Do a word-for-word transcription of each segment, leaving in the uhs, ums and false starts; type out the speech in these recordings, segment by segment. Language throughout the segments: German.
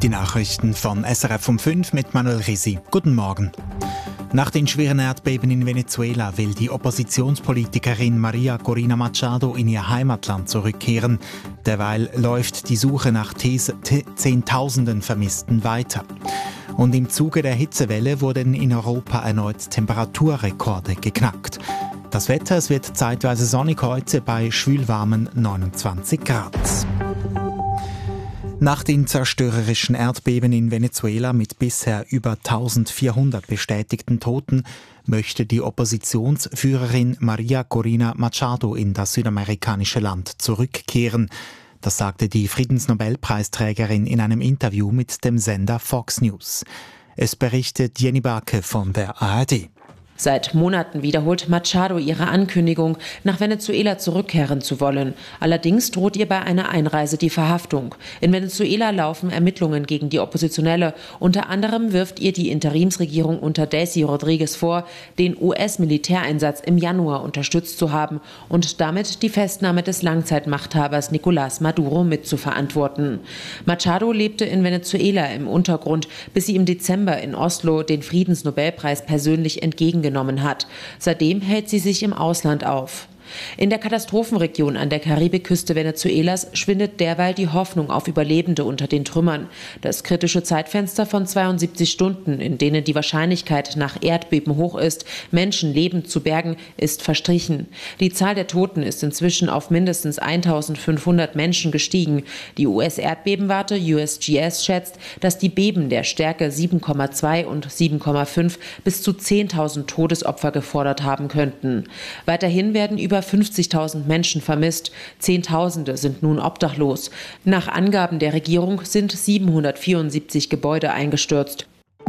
Die Nachrichten von S R F um fünf mit Manuel Risi. Guten Morgen. Nach den schweren Erdbeben in Venezuela will die Oppositionspolitikerin Maria Corina Machado in ihr Heimatland zurückkehren. Derweil läuft die Suche nach Zehntausenden Vermissten weiter. Und im Zuge der Hitzewelle wurden in Europa erneut Temperaturrekorde geknackt. Das Wetter, es wird zeitweise sonnig heute bei schwülwarmen neunundzwanzig Grad. Nach den zerstörerischen Erdbeben in Venezuela mit bisher über eintausendvierhundert bestätigten Toten möchte die Oppositionsführerin Maria Corina Machado in das südamerikanische Land zurückkehren. Das sagte die Friedensnobelpreisträgerin in einem Interview mit dem Sender Fox News. Es berichtet Jenny Barke von der A R D. Seit Monaten wiederholt Machado ihre Ankündigung, nach Venezuela zurückkehren zu wollen. Allerdings droht ihr bei einer Einreise die Verhaftung. In Venezuela laufen Ermittlungen gegen die Oppositionelle. Unter anderem wirft ihr die Interimsregierung unter Delcy Rodriguez vor, den U S-Militäreinsatz im Januar unterstützt zu haben und damit die Festnahme des Langzeitmachthabers Nicolás Maduro mitzuverantworten. Machado lebte in Venezuela im Untergrund, bis sie im Dezember in Oslo den Friedensnobelpreis persönlich entgegengenommen hat. Seitdem hält sie sich im Ausland auf. In der Katastrophenregion an der Karibikküste Venezuelas schwindet derweil die Hoffnung auf Überlebende unter den Trümmern. Das kritische Zeitfenster von zweiundsiebzig Stunden, in denen die Wahrscheinlichkeit nach Erdbeben hoch ist, Menschen lebend zu bergen, ist verstrichen. Die Zahl der Toten ist inzwischen auf mindestens eintausendfünfhundert Menschen gestiegen. Die U S-Erdbebenwarte U S G S schätzt, dass die Beben der Stärke sieben Komma zwei und sieben Komma fünf bis zu zehntausend Todesopfer gefordert haben könnten. Weiterhin werden über fünfzigtausend Menschen vermisst. Zehntausende sind nun obdachlos. Nach Angaben der Regierung sind siebenhundertvierundsiebzig Gebäude eingestürzt.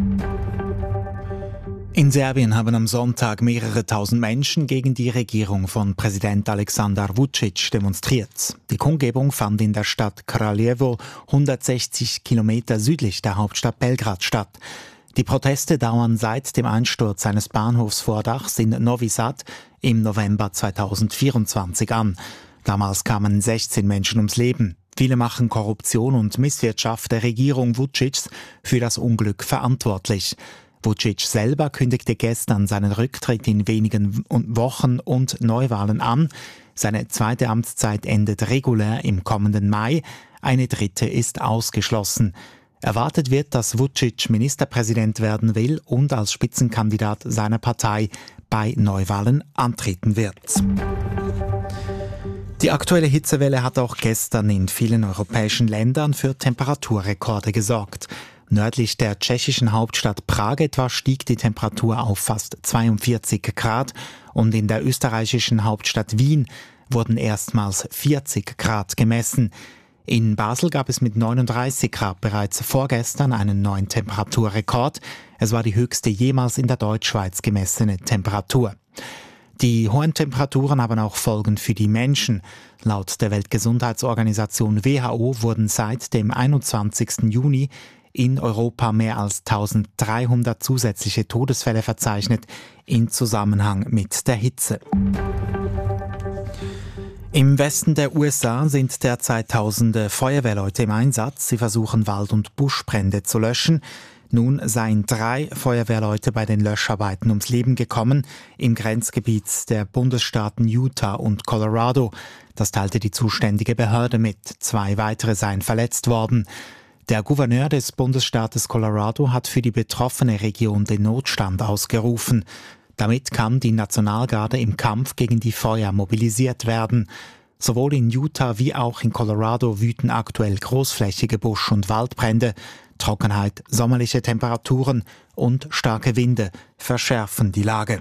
In Serbien haben am Sonntag mehrere tausend Menschen gegen die Regierung von Präsident Aleksandar Vučić demonstriert. Die Kundgebung fand in der Stadt Kraljevo, hundertsechzig Kilometer südlich der Hauptstadt Belgrad, statt. Die Proteste dauern seit dem Einsturz eines Bahnhofsvordachs in Novi Sad im November zweitausendvierundzwanzig an. Damals kamen sechzehn Menschen ums Leben. Viele machen Korruption und Misswirtschaft der Regierung Vučićs für das Unglück verantwortlich. Vučić selber kündigte gestern seinen Rücktritt in wenigen Wochen und Neuwahlen an. Seine zweite Amtszeit endet regulär im kommenden Mai. Eine dritte ist ausgeschlossen. Erwartet wird, dass Vučić Ministerpräsident werden will und als Spitzenkandidat seiner Partei bei Neuwahlen antreten wird. Die aktuelle Hitzewelle hat auch gestern in vielen europäischen Ländern für Temperaturrekorde gesorgt. Nördlich der tschechischen Hauptstadt Prag etwa stieg die Temperatur auf fast zweiundvierzig Grad und in der österreichischen Hauptstadt Wien wurden erstmals vierzig Grad gemessen. In Basel gab es mit neununddreißig Grad bereits vorgestern einen neuen Temperaturrekord. Es war die höchste jemals in der Deutschschweiz gemessene Temperatur. Die hohen Temperaturen haben auch Folgen für die Menschen. Laut der Weltgesundheitsorganisation W H O wurden seit dem einundzwanzigsten Juni in Europa mehr als eintausenddreihundert zusätzliche Todesfälle verzeichnet in Zusammenhang mit der Hitze. Im Westen der U S A sind derzeit tausende Feuerwehrleute im Einsatz. Sie versuchen, Wald- und Buschbrände zu löschen. Nun seien drei Feuerwehrleute bei den Löscharbeiten ums Leben gekommen im Grenzgebiet der Bundesstaaten Utah und Colorado. Das teilte die zuständige Behörde mit. Zwei weitere seien verletzt worden. Der Gouverneur des Bundesstaates Colorado hat für die betroffene Region den Notstand ausgerufen. Damit kann die Nationalgarde im Kampf gegen die Feuer mobilisiert werden. Sowohl in Utah wie auch in Colorado wüten aktuell großflächige Busch- und Waldbrände. Trockenheit, sommerliche Temperaturen und starke Winde verschärfen die Lage.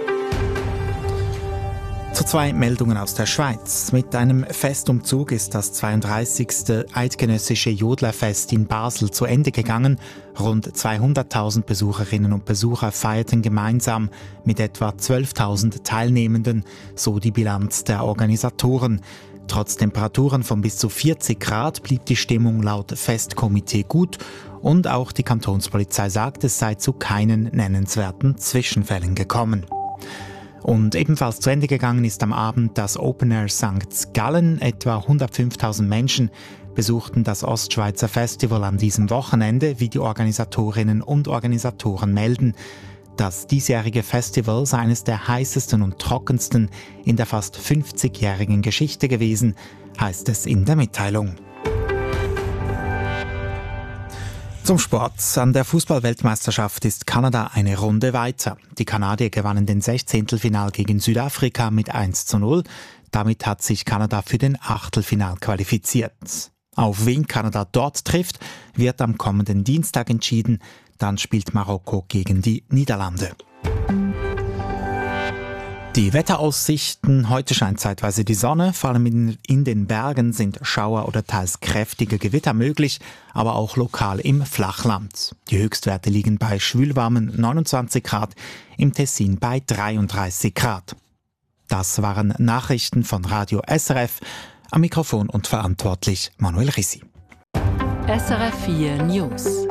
Zu zwei Meldungen aus der Schweiz. Mit einem Festumzug ist das zweiunddreißigste Eidgenössische Jodlerfest in Basel zu Ende gegangen. Rund zweihunderttausend Besucherinnen und Besucher feierten gemeinsam mit etwa zwölftausend Teilnehmenden, so die Bilanz der Organisatoren. Trotz Temperaturen von bis zu vierzig Grad blieb die Stimmung laut Festkomitee gut und auch die Kantonspolizei sagt, es sei zu keinen nennenswerten Zwischenfällen gekommen. Und ebenfalls zu Ende gegangen ist am Abend das Open Air Sankt Gallen. Etwa hundertfünftausend Menschen besuchten das Ostschweizer Festival an diesem Wochenende, wie die Organisatorinnen und Organisatoren melden. Das diesjährige Festival sei eines der heißesten und trockensten in der fast fünfzigjährigen Geschichte gewesen, heißt es in der Mitteilung. Zum Sport. An der Fußball-Weltmeisterschaft ist Kanada eine Runde weiter. Die Kanadier gewannen den Sechzehntelfinal gegen Südafrika mit eins zu null. Damit hat sich Kanada für den Achtelfinal qualifiziert. Auf wen Kanada dort trifft, wird am kommenden Dienstag entschieden. Dann spielt Marokko gegen die Niederlande. Die Wetteraussichten: Heute scheint zeitweise die Sonne, vor allem in, in den Bergen sind Schauer oder teils kräftige Gewitter möglich, aber auch lokal im Flachland. Die Höchstwerte liegen bei schwülwarmen neunundzwanzig Grad, im Tessin bei dreiunddreißig Grad. Das waren Nachrichten von Radio S R F. Am Mikrofon und verantwortlich Manuel Rissi. S R F vier News.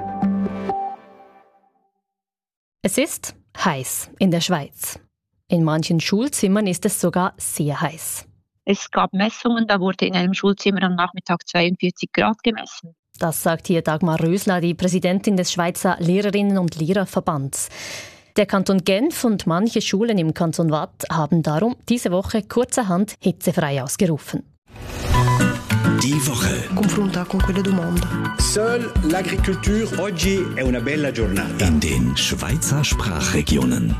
Es ist heiß in der Schweiz. In manchen Schulzimmern ist es sogar sehr heiß. Es gab Messungen, da wurde in einem Schulzimmer am Nachmittag zweiundvierzig Grad gemessen. Das sagt hier Dagmar Rösler, die Präsidentin des Schweizer Lehrerinnen- und Lehrerverbands. Der Kanton Genf und manche Schulen im Kanton Waadt haben darum diese Woche kurzerhand hitzefrei ausgerufen. Die Woche. Confronta con quelle domande. Seule l'agriculture oggi è una bella giornata. In den Schweizer Sprachregionen.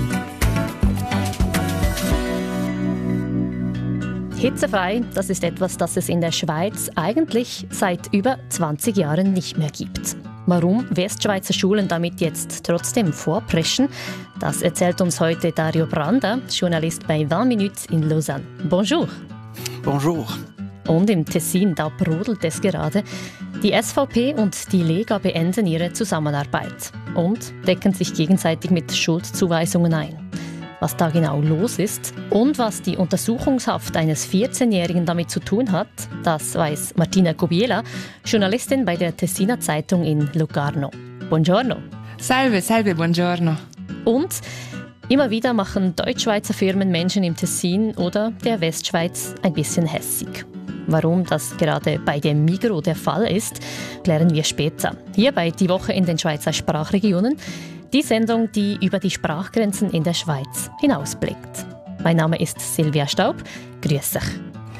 Hitzefrei, das ist etwas, das es in der Schweiz eigentlich seit über zwanzig Jahren nicht mehr gibt. Warum Westschweizer Schulen damit jetzt trotzdem vorpreschen, das erzählt uns heute Dario Branda, Journalist bei vingt Minuten in Lausanne. Bonjour. Bonjour. Und im Tessin, da brodelt es gerade. Die S V P und die Lega beenden ihre Zusammenarbeit und decken sich gegenseitig mit Schuldzuweisungen ein. Was da genau los ist und was die Untersuchungshaft eines vierzehnjährigen damit zu tun hat, das weiß Martina Cobiela, Journalistin bei der Tessiner Zeitung in Locarno. Buongiorno. Salve, salve, buongiorno. Und immer wieder machen Deutschschweizer Firmen Menschen im Tessin oder der Westschweiz ein bisschen hässig. Warum das gerade bei dem Migros der Fall ist, klären wir später. Hier bei «Die Woche in den Schweizer Sprachregionen», die Sendung, die über die Sprachgrenzen in der Schweiz hinausblickt. Mein Name ist Silvia Staub. Grüß euch.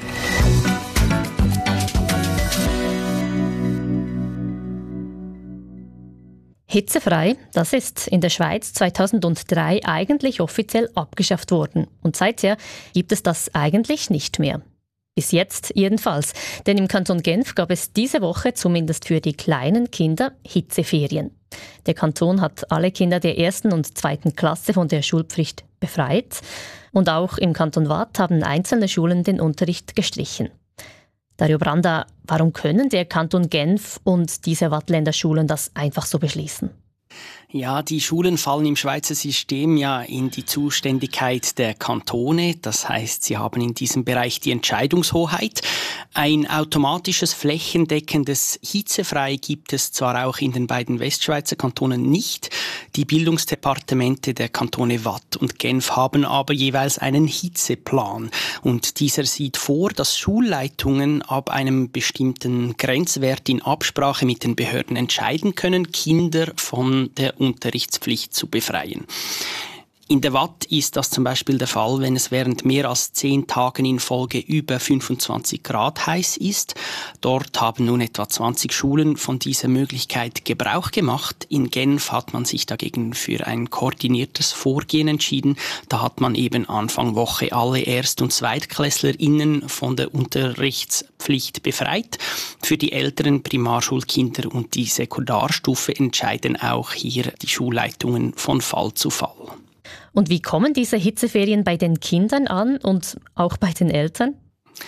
Hitzefrei, das ist in der Schweiz zweitausenddrei eigentlich offiziell abgeschafft worden. Und seither gibt es das eigentlich nicht mehr. Bis jetzt jedenfalls, denn im Kanton Genf gab es diese Woche zumindest für die kleinen Kinder Hitzeferien. Der Kanton hat alle Kinder der ersten und zweiten Klasse von der Schulpflicht befreit und auch im Kanton Waadt haben einzelne Schulen den Unterricht gestrichen. Dario Branda, warum können der Kanton Genf und diese Waadtländer Schulen das einfach so beschließen? Ja, die Schulen fallen im Schweizer System ja in die Zuständigkeit der Kantone. Das heißt, sie haben in diesem Bereich die Entscheidungshoheit. Ein automatisches flächendeckendes Hitzefrei gibt es zwar auch in den beiden Westschweizer Kantonen nicht. Die Bildungsdepartemente der Kantone Waadt und Genf haben aber jeweils einen Hitzeplan. Und dieser sieht vor, dass Schulleitungen ab einem bestimmten Grenzwert in Absprache mit den Behörden entscheiden können, Kinder von der Unterrichtspflicht zu befreien. In der Waadt ist das zum Beispiel der Fall, wenn es während mehr als zehn Tagen in Folge über fünfundzwanzig Grad heiß ist. Dort haben nun etwa zwanzig Schulen von dieser Möglichkeit Gebrauch gemacht. In Genf hat man sich dagegen für ein koordiniertes Vorgehen entschieden. Da hat man eben Anfang Woche alle Erst- und ZweitklässlerInnen von der Unterrichtspflicht befreit. Für die älteren Primarschulkinder und die Sekundarstufe entscheiden auch hier die Schulleitungen von Fall zu Fall. Und wie kommen diese Hitzeferien bei den Kindern an und auch bei den Eltern?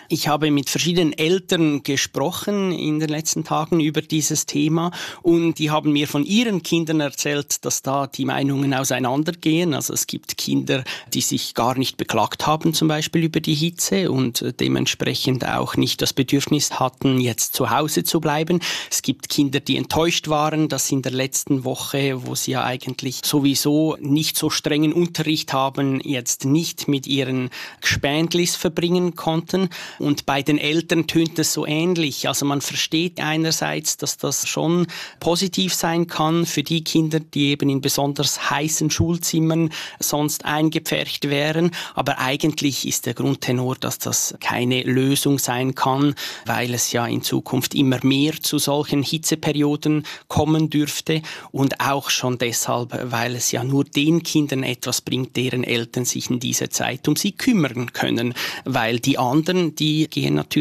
Ich habe mit verschiedenen Eltern gesprochen in den letzten Tagen über dieses Thema und die haben mir von ihren Kindern erzählt, dass da die Meinungen auseinandergehen. Also es gibt Kinder, die sich gar nicht beklagt haben, zum Beispiel über die Hitze und dementsprechend auch nicht das Bedürfnis hatten, jetzt zu Hause zu bleiben. Es gibt Kinder, die enttäuscht waren, dass in der letzten Woche, wo sie ja eigentlich sowieso nicht so strengen Unterricht haben, jetzt nicht mit ihren Gespendlis verbringen konnten. Und bei den Eltern tönt es so ähnlich. Also man versteht einerseits, dass das schon positiv sein kann für die Kinder, die eben in besonders heißen Schulzimmern sonst eingepfercht wären. Aber eigentlich ist der Grundtenor, dass das keine Lösung sein kann, weil es ja in Zukunft immer mehr zu solchen Hitzeperioden kommen dürfte. Und auch schon deshalb, weil es ja nur den Kindern etwas bringt, deren Eltern sich in dieser Zeit um sie kümmern können. Weil die anderen, die gehen natürlich